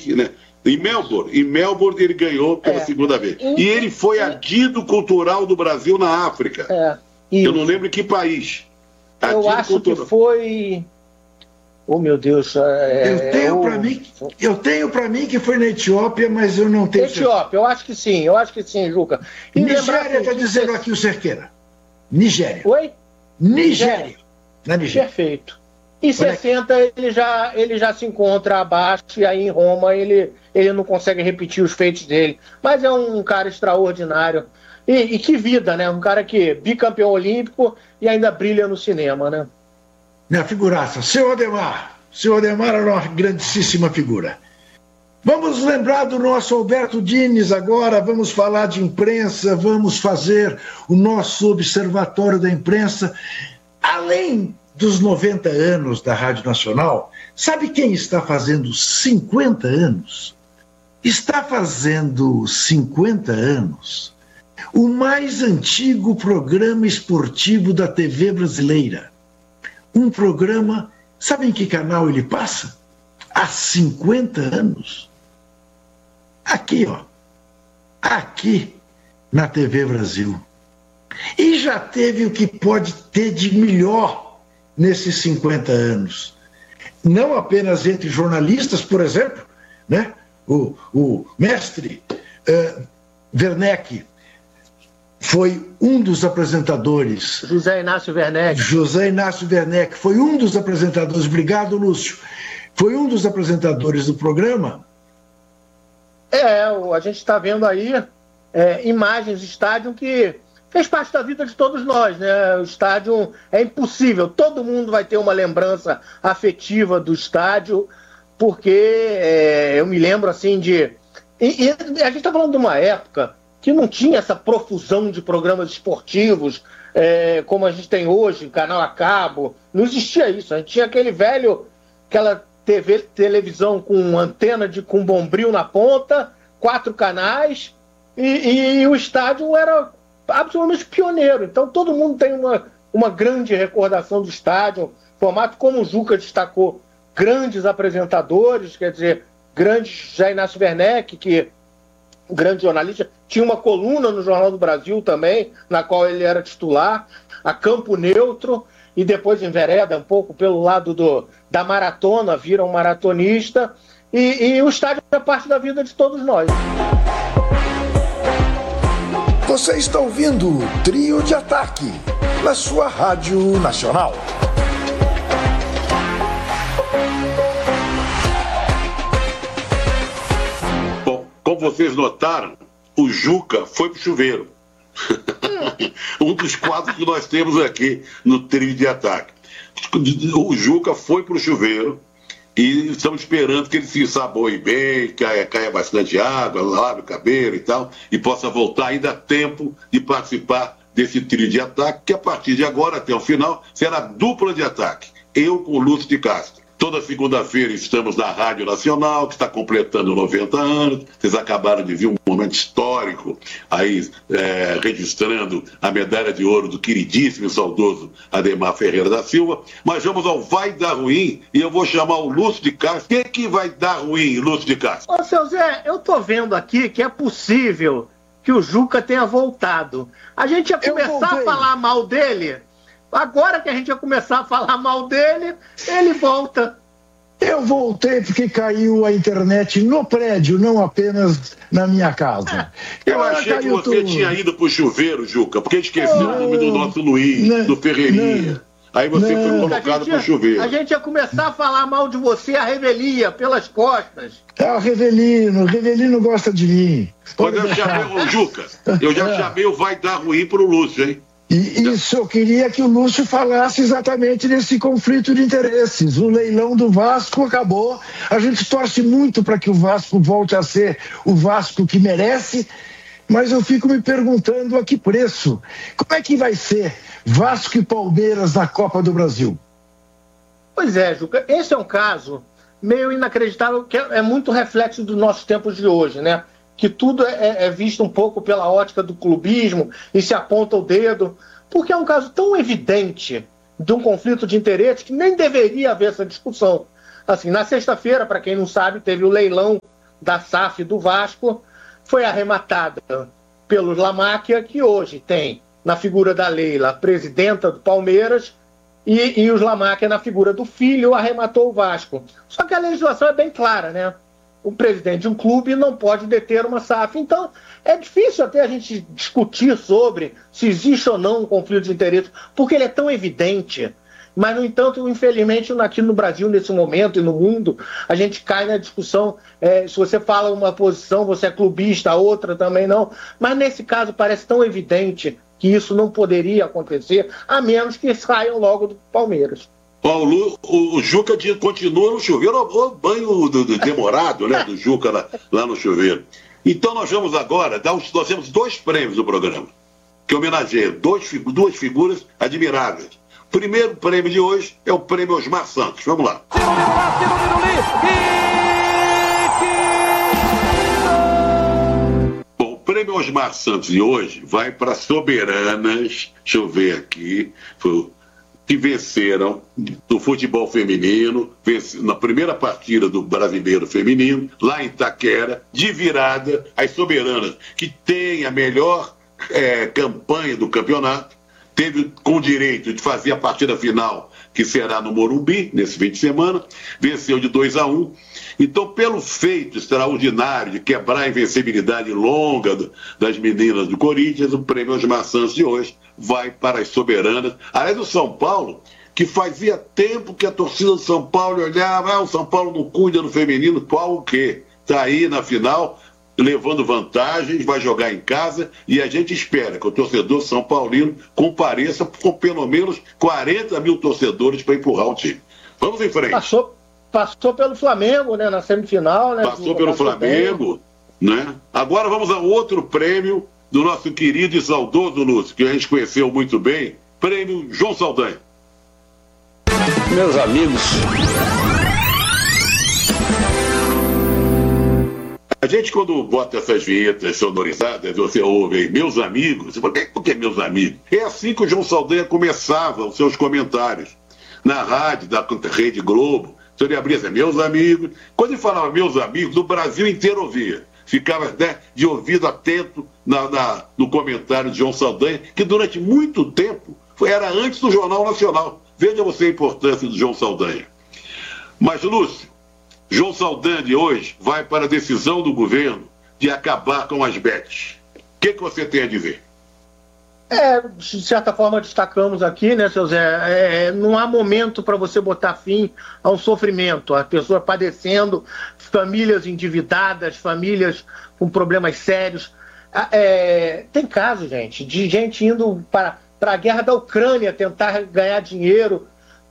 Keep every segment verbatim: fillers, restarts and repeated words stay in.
Moçambique, né? Em Melbourne, em Melbourne ele ganhou pela é. segunda vez. E, e ele foi a guido cultural do Brasil na África. É. Eu não lembro em que país. A eu acho cultural. que foi... Oh, meu Deus. É... Eu tenho para mim, eu tenho para mim que foi na Etiópia, mas eu não tenho Etiópia, certeza. Eu acho que sim, eu acho que sim, Juca. E Nigéria está dizendo você... aqui o Cerqueira. Nigéria. Oi? Nigéria. Na Nigéria. Perfeito. Em sessenta ele já, ele já se encontra abaixo e aí em Roma ele, ele não consegue repetir os feitos dele. Mas é um cara extraordinário. E, e que vida, né? Um cara que é bicampeão olímpico e ainda brilha no cinema, né? Minha figuraça. Seu Ademar. Seu Ademar era uma grandíssima figura. Vamos lembrar do nosso Alberto Diniz agora, vamos falar de imprensa, vamos fazer o nosso observatório da imprensa. Além dos noventa anos da Rádio Nacional, sabe quem está fazendo cinquenta anos? Está fazendo cinquenta anos o mais antigo programa esportivo da T V brasileira. Um programa, sabe em que canal ele passa? Há cinquenta anos. Aqui, ó. Aqui, na T V Brasil. E já teve o que pode ter de melhor nesses cinquenta anos. Não apenas entre jornalistas, por exemplo, né? o, o mestre uh, Werneck foi um dos apresentadores. José Inácio Werneck. José Inácio Werneck foi um dos apresentadores. Obrigado, Lúcio. Foi um dos apresentadores do programa. É, a gente está vendo aí é, imagens do estádio que fez parte da vida de todos nós, né? O estádio é impossível. Todo mundo vai ter uma lembrança afetiva do estádio, porque é, eu me lembro assim de... E, e a gente está falando de uma época que não tinha essa profusão de programas esportivos é, como a gente tem hoje, canal a cabo. Não existia isso. A gente tinha aquele velho, aquela T V, televisão com antena de, com bombril na ponta, quatro canais, e, e, e o estádio era absolutamente pioneiro. Então todo mundo tem uma, uma grande recordação do estádio, formato como o Juca destacou, grandes apresentadores, quer dizer, grandes José Inácio Werneck, que um grande jornalista, tinha uma coluna no Jornal do Brasil também, na qual ele era titular, a Campo Neutro, e depois envereda um pouco pelo lado do, da maratona, vira um maratonista, e, e o estádio é parte da vida de todos nós. Você está ouvindo o Trio de Ataque, na sua Rádio Nacional. Bom, como vocês notaram, o Juca foi pro chuveiro. Um dos quadros que nós temos aqui no Trio de Ataque. O Juca foi pro chuveiro e estamos esperando que ele se saboie bem, caia, caia bastante água, lave o cabelo e tal, e possa voltar ainda a tempo de participar desse Trio de Ataque, que a partir de agora até o final será dupla de ataque. Eu com o Lúcio de Castro. Toda segunda-feira estamos na Rádio Nacional, que está completando noventa anos. Vocês acabaram de ver um momento histórico aí, é, registrando a medalha de ouro do queridíssimo e saudoso Ademar Ferreira da Silva. Mas vamos ao Vai Dar Ruim, e eu vou chamar o Lúcio de Castro. O que, que vai dar ruim, Lúcio de Castro? Ô, seu Zé, eu tô vendo aqui que é possível que o Juca tenha voltado. A gente ia começar a falar mal dele... Agora que a gente vai começar a falar mal dele, ele volta. Eu voltei porque caiu a internet no prédio, não apenas na minha casa. Eu Ela achei que você tudo. tinha ido pro chuveiro, Juca, porque esqueceu não, o nome do nosso Luiz, não, do Ferreirinha. Não, Aí você não. foi colocado pro chuveiro. A gente ia começar a falar mal de você, a revelia, pelas costas. É o Revelino, o Revelino gosta de mim. Quando eu chamei o Juca, eu já é. chamei o Vai Dar Ruim pro Lúcio, hein? E isso eu queria que o Lúcio falasse exatamente desse conflito de interesses. O leilão do Vasco acabou. A gente torce muito para que o Vasco volte a ser o Vasco que merece, mas eu fico me perguntando a que preço. Como é que vai ser Vasco e Palmeiras na Copa do Brasil? Pois é, Juca, esse é um caso meio inacreditável, que é muito reflexo dos nossos tempos de hoje, né? Que tudo é, é visto um pouco pela ótica do clubismo e se aponta o dedo, porque é um caso tão evidente de um conflito de interesses que nem deveria haver essa discussão. Assim, na sexta-feira, para quem não sabe, teve o leilão da S A F do Vasco, foi arrematada pelos Lamáquia, que hoje tem, na figura da Leila, a presidenta do Palmeiras, e, e os Lamáquia, na figura do filho, arrematou o Vasco. Só que a legislação é bem clara, né? O presidente de um clube não pode deter uma S A F. Então, é difícil até a gente discutir sobre se existe ou não um conflito de interesse, porque ele é tão evidente. Mas, no entanto, infelizmente, aqui no Brasil, nesse momento, e no mundo, a gente cai na discussão, é, se você fala uma posição, você é clubista, a outra também não. Mas, nesse caso, parece tão evidente que isso não poderia acontecer, a menos que saiam logo do Palmeiras. Paulo, o, o Juca de, continua no chuveiro, o banho do, do demorado, né, do Juca lá, lá no chuveiro. Então nós vamos agora, dar os, nós temos dois prêmios no programa, que homenageiam dois, duas figuras admiráveis. O primeiro prêmio de hoje é o prêmio Osmar Santos. Vamos lá. Bom, o prêmio Osmar Santos de hoje vai para Soberanas, deixa eu ver aqui, foi que venceram no futebol feminino, na primeira partida do Brasileiro Feminino, lá em Itaquera, de virada, as Soberanas, que tem a melhor é, campanha do campeonato, teve com o direito de fazer a partida final, que será no Morumbi, nesse fim de semana, venceu de dois a um. Então, pelo feito extraordinário de quebrar a invencibilidade longa do, das meninas do Corinthians, o prêmio Osmar Santos de hoje vai para as Soberanas. Aliás, o São Paulo, que fazia tempo que a torcida do São Paulo olhava, ah, o São Paulo não cuida do feminino, qual o quê? Está aí na final, levando vantagens, vai jogar em casa, e a gente espera que o torcedor são paulino compareça com pelo menos quarenta mil torcedores para empurrar o time. Vamos em frente. Passou, passou pelo Flamengo, né, na semifinal, né? Passou pelo Flamengo, né? Agora vamos a outro prêmio do nosso querido e saudoso Lúcio, que a gente conheceu muito bem, prêmio João Saldanha. Meus amigos, a gente, quando bota essas vinhetas sonorizadas, você ouve aí, meus amigos, você fala, por que meus amigos? É assim que o João Saldanha começava os seus comentários. Na rádio, da Rede Globo, então ele abria assim, meus amigos. Quando ele falava meus amigos, o Brasil inteiro ouvia. Ficava, né, de ouvido atento na, na, no comentário de João Saldanha, que durante muito tempo foi, era antes do Jornal Nacional. Veja você a importância do João Saldanha. Mas, Lúcio, João Saldanha de hoje vai para a decisão do governo de acabar com as bets. O que, que você tem a dizer? É, de certa forma destacamos aqui, né, seu Zé, é, não há momento para você botar fim a um sofrimento, a pessoa padecendo, famílias endividadas, famílias com problemas sérios. É, tem casos, gente, de gente indo para, para a guerra da Ucrânia tentar ganhar dinheiro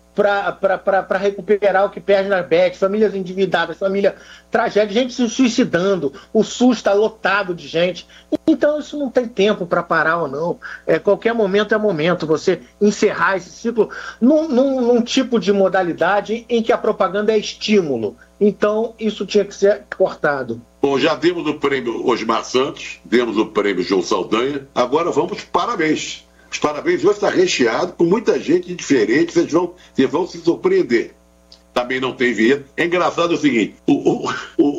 para recuperar o que perde na bet, famílias endividadas, família tragédia, gente se suicidando, o SUS está lotado de gente. Então isso não tem tempo para parar ou não. É, qualquer momento é momento você encerrar esse ciclo num, num, num tipo de modalidade em que a propaganda é estímulo. Então isso tinha que ser cortado. Bom, já demos o prêmio Osmar Santos, demos o prêmio João Saldanha, agora vamos parabéns. Os parabéns hoje está recheado com muita gente diferente, vocês vão, vocês vão se surpreender. Também não tem vinheta. É engraçado o seguinte, o, o,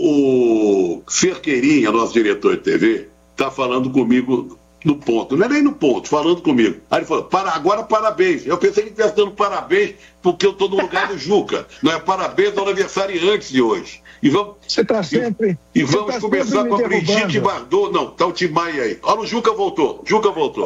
o, o Cerqueirinha, nosso diretor de T V, está falando comigo no ponto, não é nem no ponto, falando comigo. Aí ele falou, para, agora parabéns. Eu pensei que ele estivesse dando parabéns porque eu estou no lugar do Juca. Não é parabéns ao aniversariante de hoje. E vamos, você está sempre. E, e vamos tá começar com a Brigitte Bardot. Não, tá o Timaya aí. Olha, o Juca voltou. Juca voltou.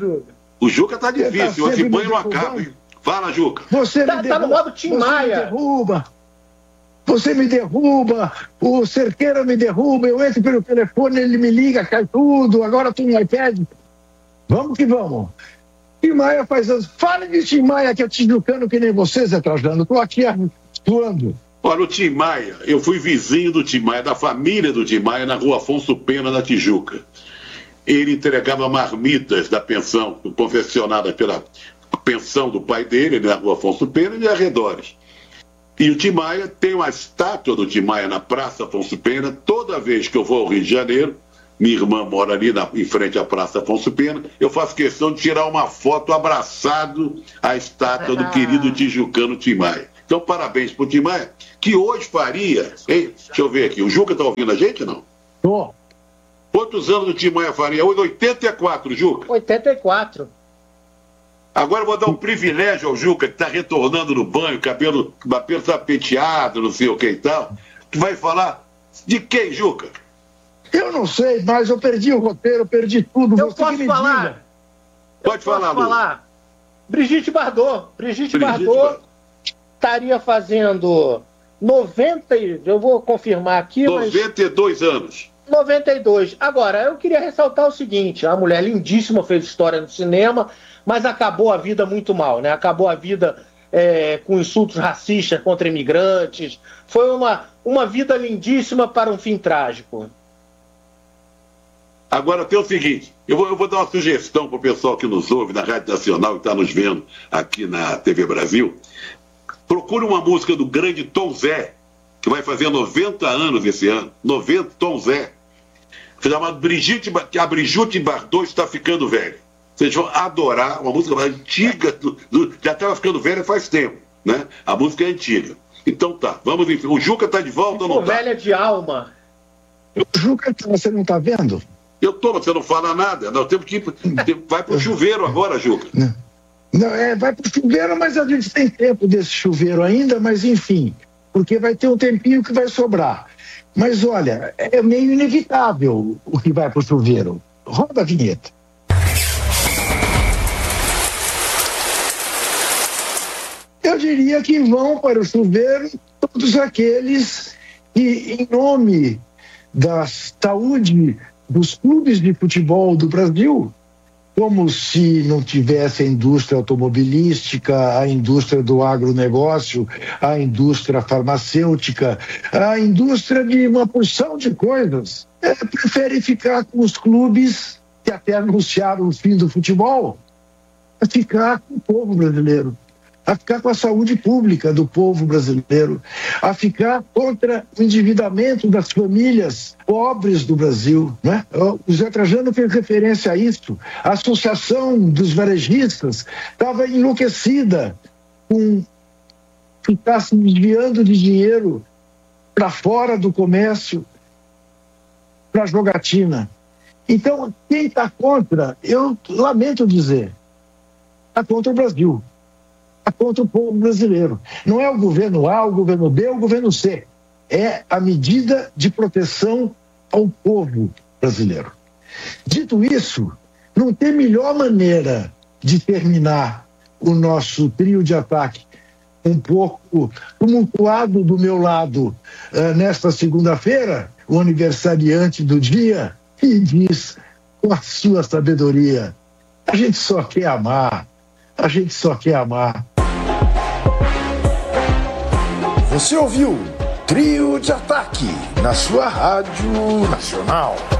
O Juca tá difícil, tá esse banho não acaba, hein? Fala, Juca. Você tá, me derruba, tá no modo Tim Maia. Você me derruba. Você me derruba. O Cerqueira me derruba. Eu entro pelo telefone, ele me liga, cai tudo. Agora tô no iPad. Vamos que vamos. Tim Maia faz as... Fale de Tim Maia, que é tijucano que nem você, Zé Trajano. Tô aqui atuando. Olha, o Tim Maia, eu fui vizinho do Tim Maia, da família do Tim Maia, na rua Afonso Pena, na Tijuca. Ele entregava marmitas da pensão, confeccionada pela pensão do pai dele, na rua Afonso Pena e arredores. E o Tim Maia tem uma estátua do Tim Maia na Praça Afonso Pena. Toda vez que eu vou ao Rio de Janeiro, minha irmã mora ali na, em frente à Praça Afonso Pena, eu faço questão de tirar uma foto abraçado à estátua do querido tijucano Tim Maia. Então, parabéns para o Tim Maia, que hoje faria, hein? Deixa eu ver aqui, o Juca está ouvindo a gente ou não? Tô. Quantos anos o Tim Maia faria? oitenta e quatro, Juca. oitenta e quatro. Agora eu vou dar um privilégio ao Juca, que está retornando no banho, cabelo, cabelo tá penteado, não sei o que e tal. Tu vai falar de quem, Juca? Eu não sei, mas eu perdi o roteiro, eu perdi tudo. Eu Você que posso me falar? diga. Eu Pode posso falar, Lu. falar. Brigitte Bardot. Brigitte, Brigitte Bardot Bardot. estaria fazendo noventa, e- eu vou confirmar aqui, mas noventa e dois anos. noventa e dois. Agora, eu queria ressaltar o seguinte, a mulher lindíssima, fez história no cinema, mas acabou a vida muito mal, né? Acabou a vida é, com insultos racistas contra imigrantes. Foi uma, uma vida lindíssima para um fim trágico. Agora tem o seguinte, eu vou, eu vou dar uma sugestão para o pessoal que nos ouve na Rádio Nacional e está nos vendo aqui na T V Brasil. Procure uma música do grande Tom Zé, que vai fazer noventa anos esse ano. noventa, Tom Zé. Chamado Brigitte, a Brigitte Bardot está ficando velha. Vocês vão adorar, uma música antiga, do, do, já estava ficando velha faz tempo, né? A música é antiga. Então tá, vamos em frente. O Juca está de volta ou não está? Velha de alma. Juca, você não está vendo? Eu tô, mas você não fala nada. Nós temos que ir, vai para o chuveiro agora, Juca. Não, não é, vai para o chuveiro, mas a gente tem tempo desse chuveiro ainda, mas enfim, porque vai ter um tempinho que vai sobrar. Mas olha, é meio inevitável o que vai para o chuveiro. Roda a vinheta. Eu diria que vão para o chuveiro todos aqueles que, em nome da saúde dos clubes de futebol do Brasil, como se não tivesse a indústria automobilística, a indústria do agronegócio, a indústria farmacêutica, a indústria de uma porção de coisas, é, prefere ficar com os clubes que até anunciaram o fim do futebol, a ficar com o povo brasileiro, a ficar com a saúde pública do povo brasileiro, a ficar contra o endividamento das famílias pobres do Brasil, né? O Zé Trajano fez referência a isso. A Associação dos Varejistas estava enlouquecida com ficar se desviando de dinheiro para fora do comércio, para jogatina. Então, quem está contra, eu lamento dizer, está contra o Brasil. Contra o povo brasileiro. Não é o governo A, o governo B, o governo C. É a medida de proteção ao povo brasileiro. Dito isso, não tem melhor maneira de terminar o nosso trio de ataque um pouco tumultuado do meu lado uh, nesta segunda-feira, o aniversariante do dia, e diz com a sua sabedoria: a gente só quer amar, a gente só quer amar. Você ouviu Trio de Ataque na sua Rádio Nacional.